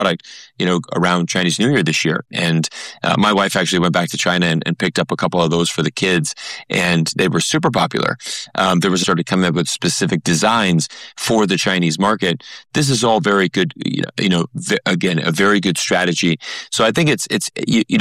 product, around Chinese New Year this year. And my wife actually went back to China and picked up a couple of those for the kids, and they were super popular. There was started coming up with specific designs for the Chinese market. This is all very good, again, a very good strategy. So I think it's